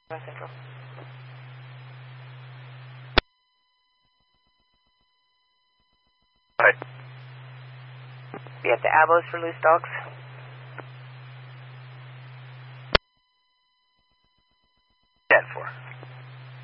Central. Right. Be at the Abos for loose dogs. Ten 4.